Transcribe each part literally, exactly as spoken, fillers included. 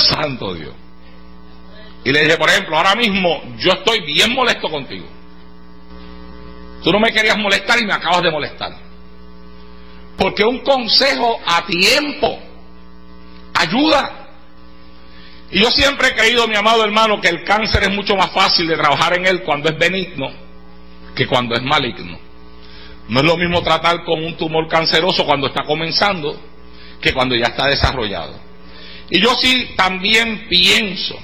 Santo Dios. Y le dije, por ejemplo, ahora mismo yo estoy bien molesto contigo. Tú no me querías molestar y me acabas de molestar. Porque un consejo a tiempo ayuda. Y yo siempre he creído, mi amado hermano, que el cáncer es mucho más fácil de trabajar en él cuando es benigno que cuando es maligno. No es lo mismo tratar con un tumor canceroso cuando está comenzando que cuando ya está desarrollado. Y yo sí también pienso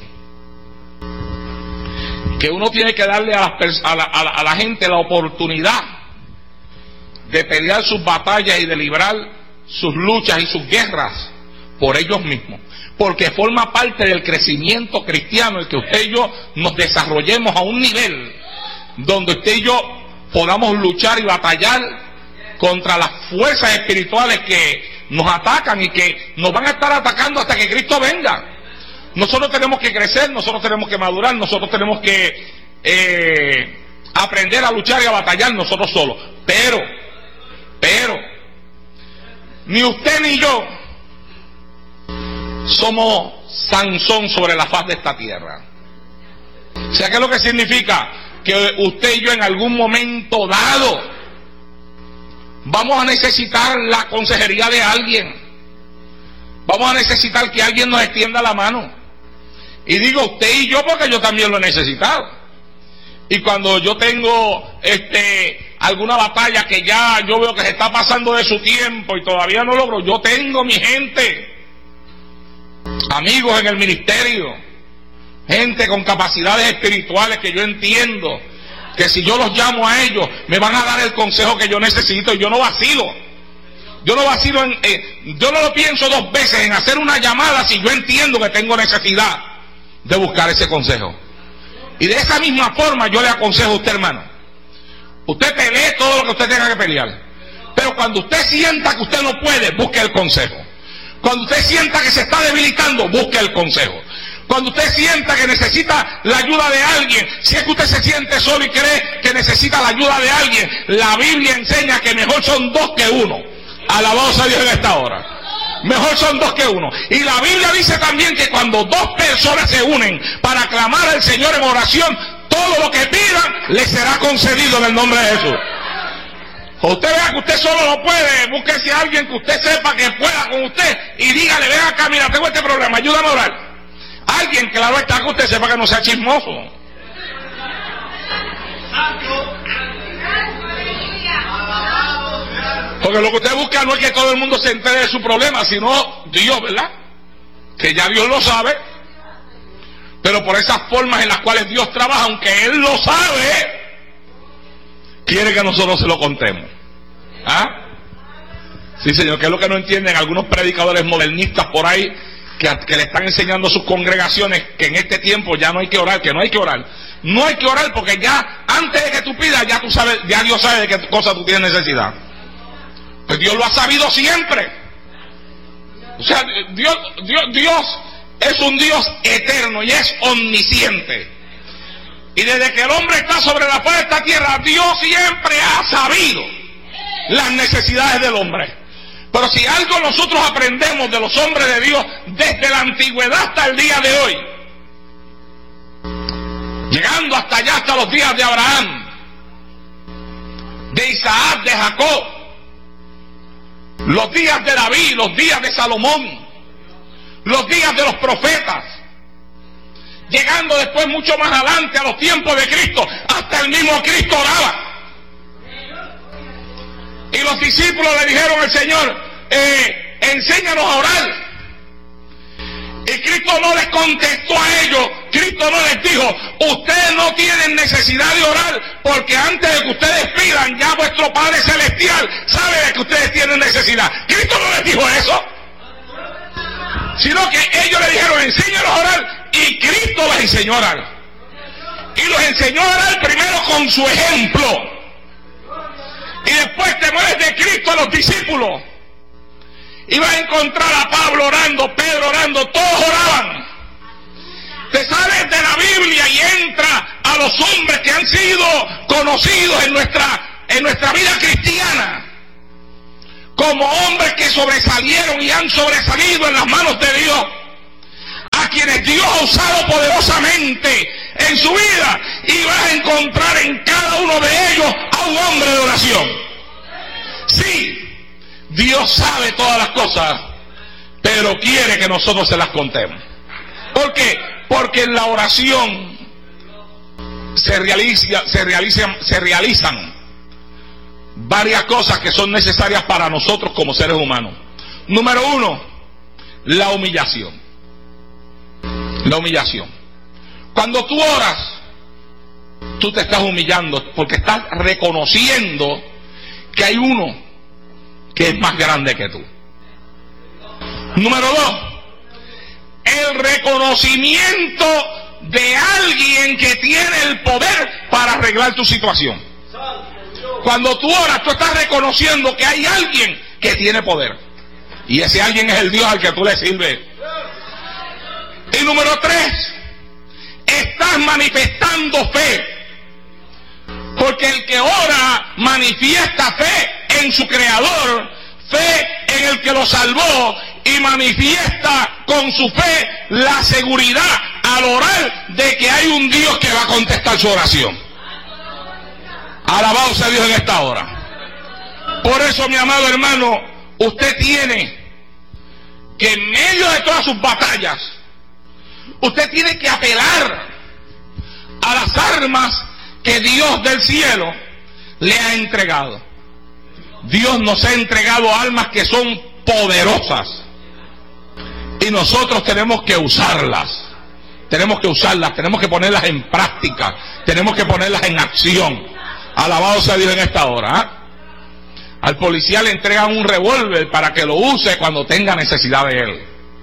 que uno tiene que darle a, las, a, la, a, la, a la gente la oportunidad de pelear sus batallas y de librar sus luchas y sus guerras por ellos mismos, porque forma parte del crecimiento cristiano el que usted y yo nos desarrollemos a un nivel donde usted y yo podamos luchar y batallar contra las fuerzas espirituales que nos atacan y que nos van a estar atacando hasta que Cristo venga. Nosotros tenemos que crecer, nosotros tenemos que madurar, nosotros tenemos que eh, aprender a luchar y a batallar nosotros solos. Pero, pero, ni usted ni yo somos Sansón sobre la faz de esta tierra. O sea, ¿qué es lo que significa? Que usted y yo en algún momento dado vamos a necesitar la consejería de alguien. Vamos a necesitar que alguien nos extienda la mano. Y digo usted y yo porque yo también lo he necesitado. Y cuando yo tengo este alguna batalla que ya yo veo que se está pasando de su tiempo y todavía no logro, yo tengo mi gente, amigos en el ministerio, gente con capacidades espirituales que yo entiendo que si yo los llamo a ellos me van a dar el consejo que yo necesito, y yo no vacilo. Yo no vacilo en, eh, yo no lo pienso dos veces en hacer una llamada si yo entiendo que tengo necesidad de buscar ese consejo. Y de esa misma forma yo le aconsejo a usted, hermano, usted pelee todo lo que usted tenga que pelear, pero cuando usted sienta que usted no puede, busque el consejo. Cuando usted sienta que se está debilitando, busque el consejo. Cuando usted sienta que necesita la ayuda de alguien, si es que usted se siente solo y cree que necesita la ayuda de alguien, la Biblia enseña que mejor son dos que uno. Alabado sea Dios en esta hora. Mejor son dos que uno. Y la Biblia dice también que cuando dos personas se unen para clamar al Señor en oración, todo lo que pidan le será concedido en el nombre de Jesús. O usted vea que usted solo no puede, búsquese a alguien que usted sepa que pueda con usted y dígale, ven acá, mira, tengo este problema, ayúdame a orar. Alguien, claro está, que usted sepa que no sea chismoso. Porque lo que usted busca no es que todo el mundo se entere de su problema, sino Dios, ¿verdad? Que ya Dios lo sabe. Pero por esas formas en las cuales Dios trabaja, aunque Él lo sabe, quiere que nosotros se lo contemos. ¿Ah? Sí, señor, que es lo que no entienden algunos predicadores modernistas por ahí, que, que le están enseñando a sus congregaciones que en este tiempo ya no hay que orar, que no hay que orar. No hay que orar porque ya, antes de que tú pidas, ya tú sabes, ya Dios sabe de qué cosa tú tienes necesidad. Pues Dios lo ha sabido siempre. O sea, Dios, Dios, Dios es un Dios eterno y es omnisciente. Y desde que el hombre está sobre la faz de esta tierra, Dios siempre ha sabido las necesidades del hombre. Pero si algo nosotros aprendemos de los hombres de Dios desde la antigüedad hasta el día de hoy, llegando hasta allá, hasta los días de Abraham, de Isaac, de Jacob, los días de David, los días de Salomón, los días de los profetas, llegando después mucho más adelante a los tiempos de Cristo, hasta el mismo Cristo oraba. Y los discípulos le dijeron al Señor, eh, enséñanos a orar. Y Cristo no les contestó a ellos, Cristo no les dijo, ustedes no tienen necesidad de orar, porque antes de que ustedes pidan, ya vuestro Padre Celestial sabe de que ustedes tienen necesidad. Cristo no les dijo eso, sino que ellos le dijeron, enséñanos a orar, y Cristo les enseñó a orar. Y los enseñó a orar primero con su ejemplo, y después temores de Cristo a los discípulos. Iba a encontrar a Pablo orando, Pedro orando, todos oraban. Te sales de la Biblia y entra a los hombres que han sido conocidos en nuestra, en nuestra vida cristiana como hombres que sobresalieron y han sobresalido en las manos de Dios, a viene Dios a usarlo poderosamente en su vida y vas a encontrar en cada uno de ellos a un hombre de oración. Sí, Dios sabe todas las cosas, pero quiere que nosotros se las contemos. ¿Por qué? Porque en la oración se realiza, se realizan, se realizan varias cosas que son necesarias para nosotros como seres humanos. Número uno, la humillación. La humillación. Cuando tú oras, tú te estás humillando porque estás reconociendo que hay uno que es más grande que tú. Número dos, el reconocimiento de alguien que tiene el poder para arreglar tu situación. Cuando tú oras, tú estás reconociendo que hay alguien que tiene poder. Y ese alguien es el Dios al que tú le sirves. Y número tres, estás manifestando fe. Porque el que ora manifiesta fe en su Creador, fe en el que lo salvó, y manifiesta con su fe la seguridad al orar de que hay un Dios que va a contestar su oración. Alabado sea Dios en esta hora. Por eso, mi amado hermano, usted tiene que en medio de todas sus batallas, usted tiene que apelar a las armas que Dios del cielo le ha entregado. Dios nos ha entregado armas que son poderosas y nosotros tenemos que usarlas. Tenemos que usarlas, tenemos que ponerlas en práctica, tenemos que ponerlas en acción. Alabado sea Dios en esta hora. ¿eh? Al policía le entregan un revólver para que lo use cuando tenga necesidad de él.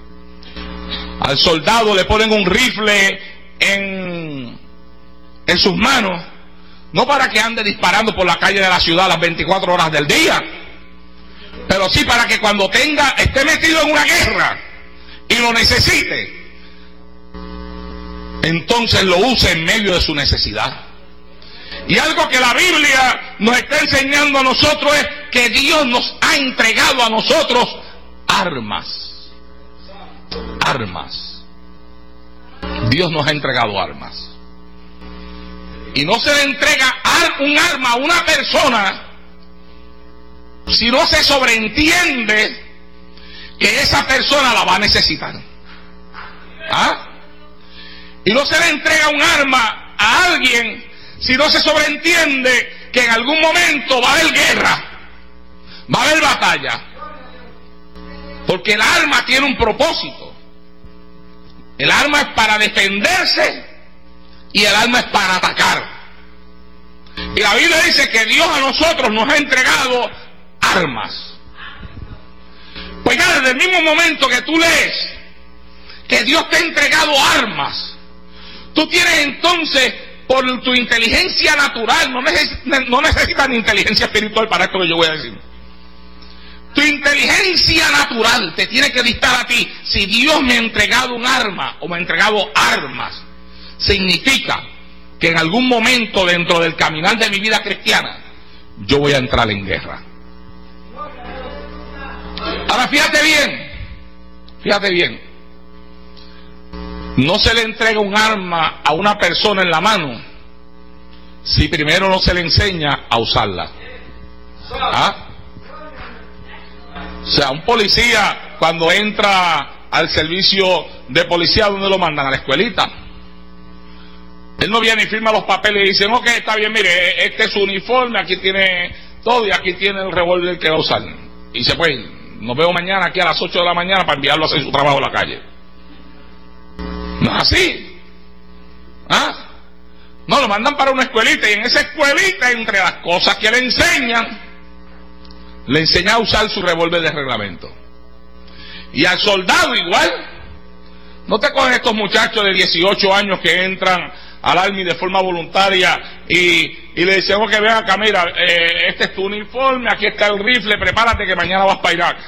Al soldado le ponen un rifle en, en sus manos, no para que ande disparando por la calle de la ciudad las veinticuatro horas del día, pero sí para que cuando tenga, esté metido en una guerra y lo necesite, entonces lo use en medio de su necesidad. Y algo que la Biblia nos está enseñando a nosotros es que Dios nos ha entregado a nosotros armas. Armas. Dios nos ha entregado armas. Y no se le entrega un arma a una persona si no se sobreentiende que esa persona la va a necesitar. ¿Ah? Y no se le entrega un arma a alguien si no se sobreentiende que en algún momento va a haber guerra, va a haber batalla. Porque el arma tiene un propósito. El arma es para defenderse y el arma es para atacar. Y la Biblia dice que Dios a nosotros nos ha entregado armas. Pues ya desde el mismo momento que tú lees que Dios te ha entregado armas, tú tienes entonces, por tu inteligencia natural, no necesitas, no necesitas ni inteligencia espiritual para esto que yo voy a decir. Tu inteligencia natural te tiene que dictar a ti: si Dios me ha entregado un arma o me ha entregado armas, significa que en algún momento dentro del caminar de mi vida cristiana yo voy a entrar en guerra. Ahora fíjate bien, fíjate bien, no se le entrega un arma a una persona en la mano si primero no se le enseña a usarla. ¿Ah? O sea, un policía cuando entra al servicio de policía, ¿dónde lo mandan? A la escuelita. Él no viene y firma los papeles y dice: ok, está bien, mire, este es su uniforme, aquí tiene todo y aquí tiene el revólver que va a usar. Y dice: pues, nos vemos mañana aquí a las ocho de la mañana para enviarlo a hacer su trabajo en la calle. No es así. ¿Ah? No, lo mandan para una escuelita, y en esa escuelita, entre las cosas que le enseñan, le enseña a usar su revólver de reglamento. Y al soldado igual. No te cogen estos muchachos de dieciocho años que entran al Army de forma voluntaria y, y le dicen: ok, ven acá, mira, eh, este es tu uniforme, aquí está el rifle, prepárate que mañana vas para Irak.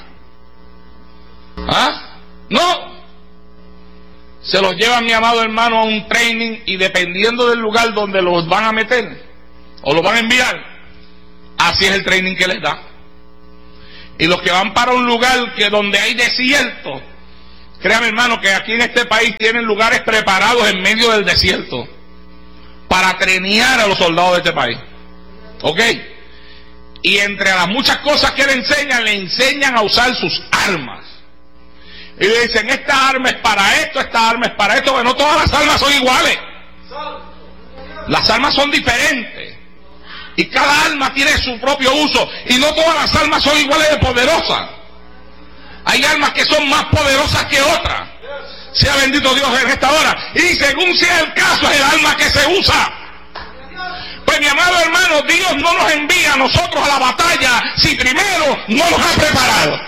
¿Ah? No. Se los llevan, mi amado hermano, a un training, y dependiendo del lugar donde los van a meter o los van a enviar, así es el training que les da. Y los que van para un lugar que donde hay desierto, Créame, hermano, que aquí en este país tienen lugares preparados en medio del desierto para trenear a los soldados de este país. ¿Ok? Y entre las muchas cosas que le enseñan, le enseñan a usar sus armas. Y le dicen, esta arma es para esto, esta arma es para esto, pero no todas las armas son iguales. Las armas son diferentes. Y cada arma tiene su propio uso. Y no todas las armas son iguales de poderosas. Hay armas que son más poderosas que otras. Sea bendito Dios en esta hora. Y según sea el caso, es el arma que se usa. Pues mi amado hermano, Dios no nos envía a nosotros a la batalla si primero no nos ha preparado.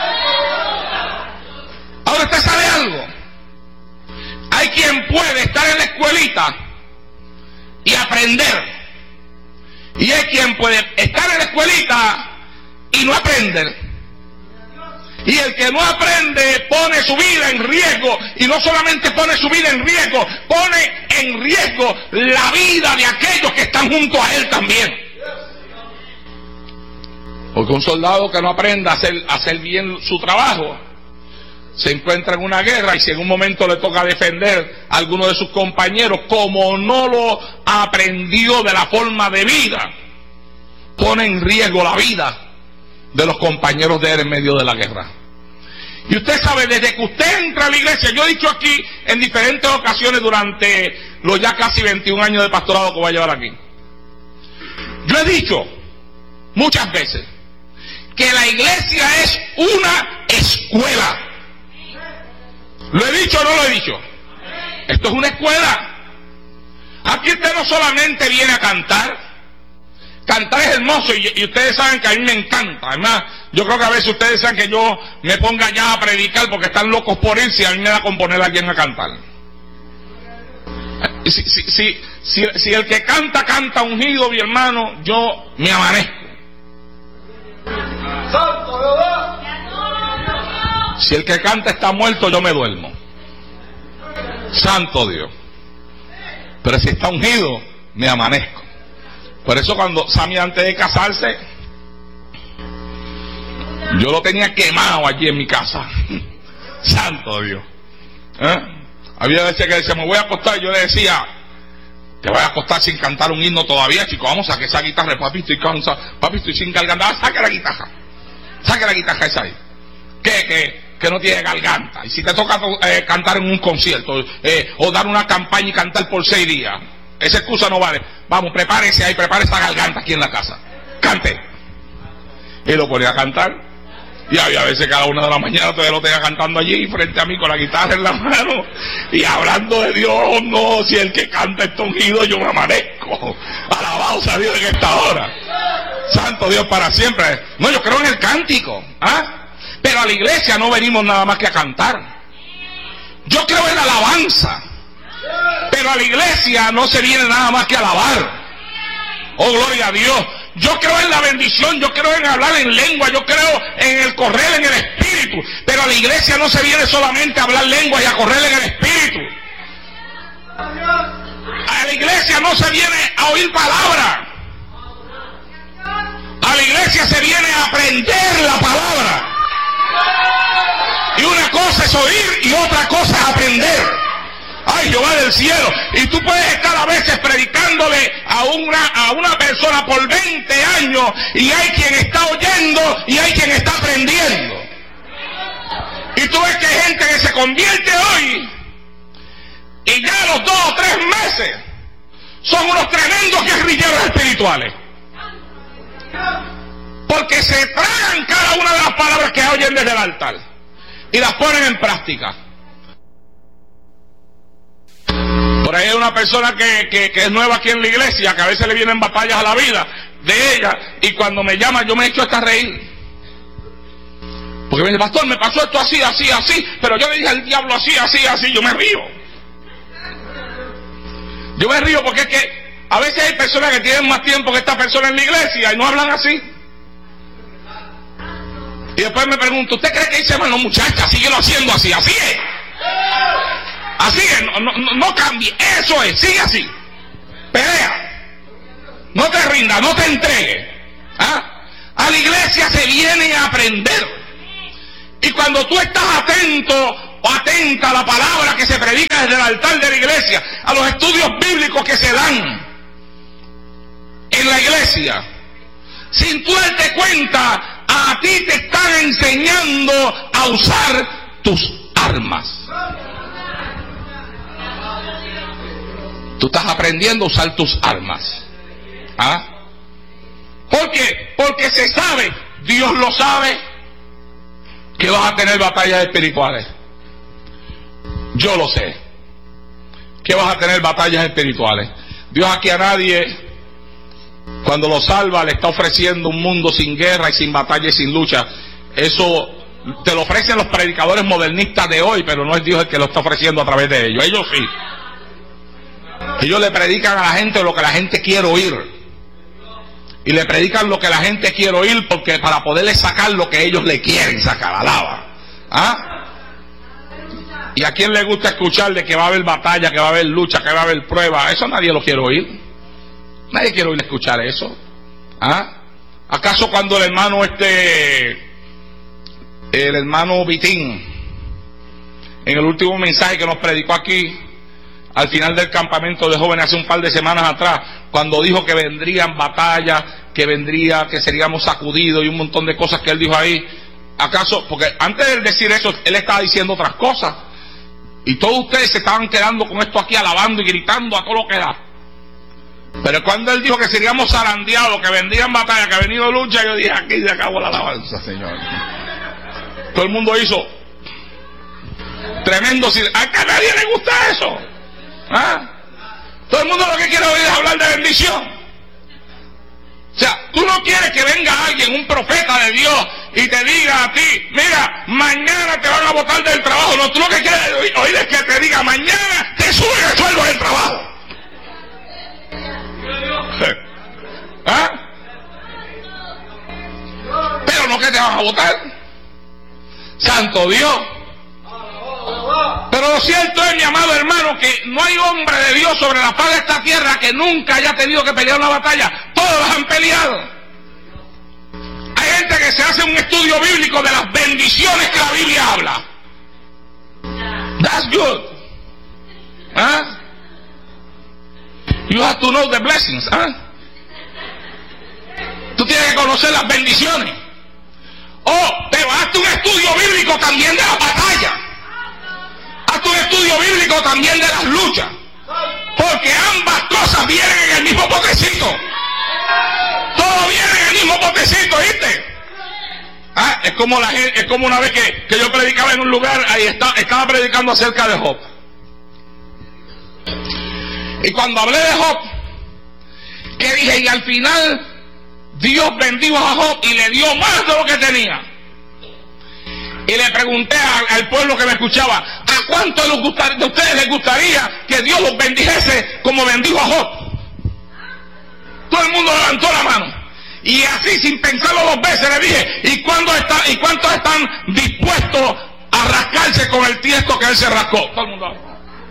Ahora usted sabe algo. Hay quien puede estar en la escuelita y aprender. Y hay quien puede estar en la escuelita y no aprender. Y el que no aprende pone su vida en riesgo. Y no solamente pone su vida en riesgo, pone en riesgo la vida de aquellos que están junto a él también. Porque un soldado que no aprenda a hacer, a hacer bien su trabajo se encuentra en una guerra, y si en un momento le toca defender a alguno de sus compañeros, como no lo aprendió de la forma de vida, pone en riesgo la vida de los compañeros de él en medio de la guerra. Y usted sabe, desde que usted entra a la iglesia, yo he dicho aquí en diferentes ocasiones durante los ya casi veintiún años de pastorado que voy a llevar aquí, yo he dicho muchas veces que la iglesia es una escuela. ¿Lo he dicho o no lo he dicho? Esto es una escuela. Aquí usted no solamente viene a cantar. Cantar es hermoso, y, y ustedes saben que a mí me encanta. Además, yo creo que a veces ustedes saben que yo me ponga ya a predicar porque están locos por irse, y a mí me da con poner a alguien a cantar. Si, si, si, si, si el que canta, canta ungido, mi hermano, yo me amanezco. Si el que canta está muerto, yo me duermo. Santo Dios. Pero si está ungido, me amanezco. Por eso cuando Sammy, antes de casarse, yo lo tenía quemado allí en mi casa. Santo Dios. ¿Eh? Había veces que decía, me voy a acostar, y yo le decía, te voy a acostar sin cantar un himno todavía, chico, vamos a que esa guitarra, papi, estoy cansado, papi, estoy sin garganta, saque la guitarra, saque la guitarra esa ahí, que, que, que no tiene garganta. Y si te toca eh, cantar en un concierto, eh, o dar una campaña y cantar por seis días, esa excusa no vale. Vamos, prepárese ahí, prepare esa garganta aquí en la casa. Cante. Y lo ponía a cantar. Y había veces que a la una de la mañana todavía lo tenía cantando allí frente a mí con la guitarra en la mano y hablando de Dios. No, si el que canta está ungido, yo me amanezco. Alabado sea Dios en esta hora. Santo Dios para siempre. No, yo creo en el cántico, ¿ah? Pero a la iglesia no venimos nada más que a cantar. Yo creo en la alabanza. Pero a la iglesia no se viene nada más que a alabar. Oh, gloria a Dios. Yo creo en la bendición, yo creo en hablar en lengua, yo creo en el correr en el espíritu. Pero a la iglesia no se viene solamente a hablar lengua y a correr en el espíritu. A la iglesia no se viene a oír palabra. A la iglesia se viene a aprender la palabra. Y una cosa es oír y otra cosa es aprender. Ay, Jehová del cielo. Y tú puedes estar a veces predicándole a una, a una persona por veinte años, y hay quien está oyendo y hay quien está aprendiendo. Y tú ves que hay gente que se convierte hoy y ya a los dos o tres meses son unos tremendos guerrilleros espirituales. Porque se tragan cada una de las palabras que oyen desde el altar y las ponen en práctica. Por ahí hay una persona que, que, que es nueva aquí en la iglesia, que a veces le vienen batallas a la vida de ella, y cuando me llama yo me echo hasta reír. Porque me dice, pastor, me pasó esto así, así, así, pero yo le dije al diablo así, así, así, yo me río. Yo me río porque es que a veces hay personas que tienen más tiempo que esta persona en la iglesia y no hablan así. Y después me pregunto, ¿usted cree que hice mal? No, muchacha, síguelo haciendo así, así es. Así es, no, no, no cambie, eso es, sigue así. Pelea. No te rindas, no te entregues. ¿Ah? A la iglesia se viene a aprender. Y cuando tú estás atento atenta a la palabra que se predica desde el altar de la iglesia, a los estudios bíblicos que se dan en la iglesia, sin tú darte cuenta, a ti te están enseñando a usar tus armas. Tú estás aprendiendo a usar tus armas. ¿Ah? ¿Por qué? Porque se sabe, Dios lo sabe, que vas a tener batallas espirituales. Yo lo sé, que vas a tener batallas espirituales. Dios aquí a nadie, cuando lo salva, le está ofreciendo un mundo sin guerra y sin batalla y sin lucha. Eso te lo ofrecen los predicadores modernistas de hoy, pero no es Dios el que lo está ofreciendo a través de ellos. Ellos sí. Ellos le predican a la gente lo que la gente quiere oír. Y le predican lo que la gente quiere oír, porque para poderle sacar lo que ellos le quieren sacar. Alaba. ¿Ah? ¿Y a quién le gusta escuchar de que va a haber batalla, que va a haber lucha, que va a haber prueba? Eso nadie lo quiere oír. Nadie quiere oír escuchar eso. ¿Ah? ¿Acaso cuando el hermano este, el hermano Vitín, en el último mensaje que nos predicó aquí, al final del campamento de jóvenes hace un par de semanas atrás, cuando dijo que vendrían batallas, que vendría, que seríamos sacudidos y un montón de cosas que él dijo ahí, acaso, porque antes de decir eso, él estaba diciendo otras cosas, y todos ustedes se estaban quedando con esto aquí alabando y gritando a todo lo que da. Pero cuando él dijo que seríamos zarandeados, que vendrían batallas, que ha venido lucha, yo dije, aquí se acabó la alabanza, Señor. Todo el mundo hizo tremendo, ¿a que a nadie le gusta eso? ¿Ah? Todo el mundo lo que quiere oír es hablar de bendición. O sea, tú no quieres que venga alguien, un profeta de Dios, y te diga a ti, mira, mañana te van a botar del trabajo. No, tú lo que quieres oír es que te diga, mañana te suben el sueldo del trabajo. ¿Ah? Pero no que te van a botar. Santo Dios. Pero lo cierto es, mi amado hermano, que no hay hombre de Dios sobre la faz de esta tierra que nunca haya tenido que pelear una batalla. Todos las han peleado. Hay gente que se hace un estudio bíblico de las bendiciones que la Biblia habla. That's good. ¿Ah? You have to know the blessings. ¿Ah? Tú tienes que conocer las bendiciones. Oh, pero hazte un estudio bíblico también de la batalla. Hazte un estudio bíblico también de las luchas, porque ambas cosas vienen en el mismo potecito. Todo viene en el mismo potecito, ¿viste? Ah, es como la es como una vez que, que yo predicaba en un lugar, ahí está, estaba predicando acerca de Job. Y cuando hablé de Job, que dije, y al final Dios bendijo a Job y le dio más de lo que tenía. Y le pregunté a, al pueblo que me escuchaba, ¿a cuántos de ustedes les gustaría que Dios los bendijese como bendijo a Job? Todo el mundo levantó la mano. Y así, sin pensarlo dos veces, le dije, ¿y, cuándo está, ¿y cuántos están dispuestos a rascarse con el tiesto que él se rascó? Todo el mundo.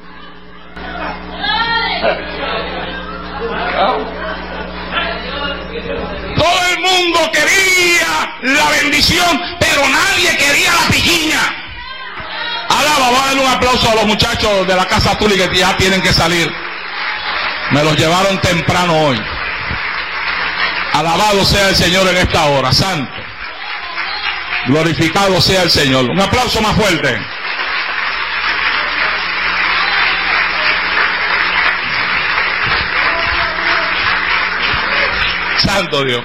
Todo el mundo quería la bendición, pero nadie quería la piquiña. Alaba, vamos a darle un aplauso a los muchachos de la Casa Tuli que ya tienen que salir. Me los llevaron temprano hoy. Alabado sea el Señor en esta hora, santo. Glorificado sea el Señor. Un aplauso más fuerte. Santo Dios.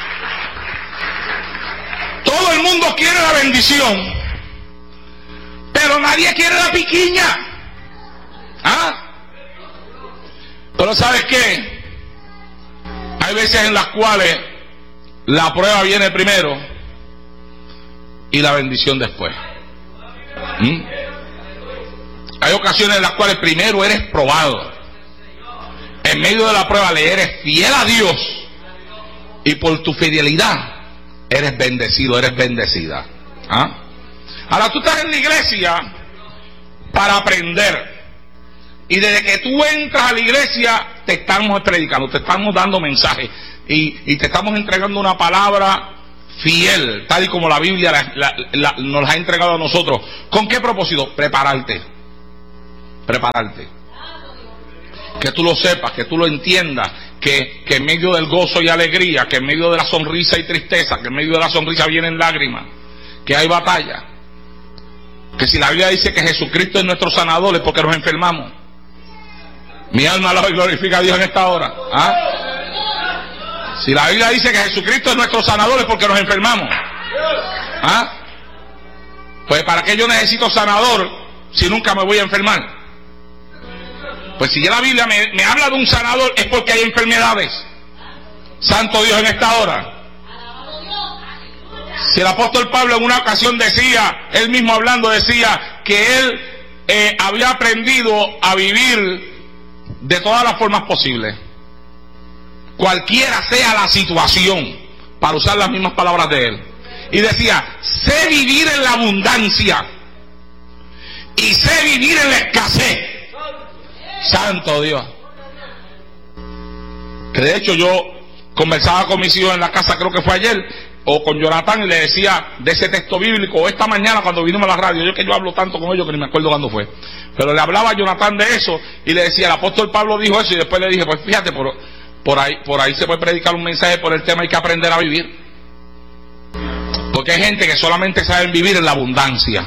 Todo el mundo quiere la bendición, pero nadie quiere la piquiña. ¿Ah? Pero ¿sabes qué? Hay veces en las cuales la prueba viene primero y la bendición después. ¿Mm? Hay ocasiones en las cuales primero eres probado. En medio de la prueba le eres fiel a Dios. Y por tu fidelidad eres bendecido, eres bendecida. ¿Ah? Ahora tú estás en la iglesia para aprender. Y desde que tú entras a la iglesia te estamos predicando, te estamos dando mensajes. Y, y te estamos entregando una palabra fiel, tal y como la Biblia la, la, la, nos la ha entregado a nosotros. ¿Con qué propósito? Prepararte. Prepararte. Que tú lo sepas, que tú lo entiendas, que, que en medio del gozo y alegría, que en medio de la sonrisa y tristeza, que en medio de la sonrisa vienen lágrimas, que hay batalla. Que si la Biblia dice que Jesucristo es nuestro sanador, es porque nos enfermamos. Mi alma alaba y glorifica a Dios en esta hora. ¿Ah? Si la Biblia dice que Jesucristo es nuestro sanador, es porque nos enfermamos. ¿Ah? Pues ¿para qué yo necesito sanador si nunca me voy a enfermar? Pues si ya la Biblia me, me habla de un sanador, es porque hay enfermedades. Santo Dios en esta hora. Si el apóstol Pablo en una ocasión decía, él mismo hablando decía, que él eh, había aprendido a vivir de todas las formas posibles, cualquiera sea la situación, para usar las mismas palabras de él. Y decía, sé vivir en la abundancia y sé vivir en la escasez. Santo Dios. Que de hecho yo conversaba con mis hijos en la casa, creo que fue ayer, o con Jonathan, y le decía de ese texto bíblico, o esta mañana cuando vinimos a la radio, yo que yo hablo tanto con ellos que ni me acuerdo cuándo fue, pero le hablaba a Jonathan de eso, y le decía, el apóstol Pablo dijo eso, y después le dije, pues fíjate, por, por ahí por ahí se puede predicar un mensaje por el tema, hay que aprender a vivir. Porque hay gente que solamente sabe vivir en la abundancia,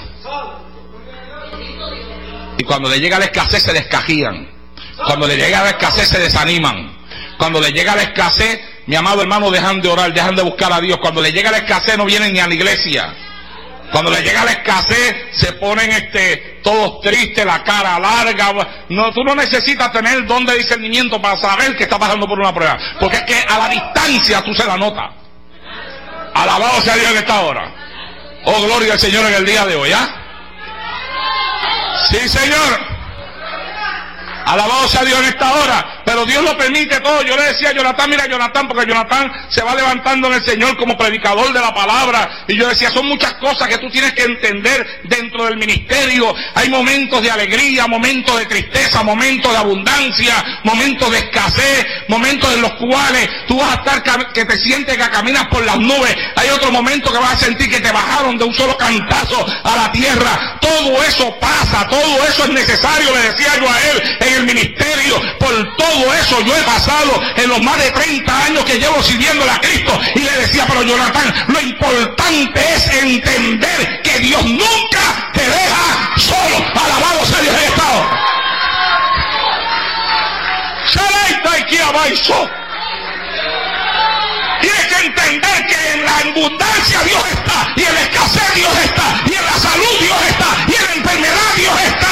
y cuando le llega la escasez se descajían, cuando le llega la escasez se desaniman, cuando le llega la escasez, mi amado hermano, dejan de orar, dejan de buscar a Dios. Cuando le llega la escasez no vienen ni a la iglesia. Cuando le llega la escasez se ponen este todos tristes, la cara larga. No, tú no necesitas tener el don de discernimiento para saber que está pasando por una prueba, porque es que a la distancia tú se la notas. Alabado sea Dios en esta hora. Oh, gloria al Señor en el día de hoy, ¿ah? Sí, Señor. Alabado sea Dios en esta hora, pero Dios lo permite todo. Yo le decía a Jonathan, mira Jonathan, porque Jonathan se va levantando en el Señor como predicador de la palabra, y yo decía, son muchas cosas que tú tienes que entender dentro del ministerio. Hay momentos de alegría, momentos de tristeza, momentos de abundancia, momentos de escasez, momentos en los cuales tú vas a estar que te sientes que caminas por las nubes. Hay otro momento que vas a sentir que te bajaron de un solo cantazo a la tierra. Todo eso pasa, todo eso es necesario, le decía yo a él en el ministerio. Por todo eso yo he pasado en los más de treinta años que llevo sirviéndole a Cristo, y le decía, pero Jonathan, lo importante es entender que Dios nunca te deja solo. Alabado sea Dios en esta hora. Tienes que entender que en la abundancia Dios está, y en la escasez Dios está, y en la salud Dios está, y en la enfermedad Dios está.